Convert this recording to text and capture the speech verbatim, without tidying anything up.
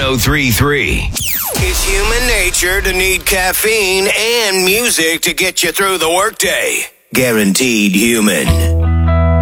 three three. It's human nature to need caffeine and music to get you through the workday. Guaranteed human.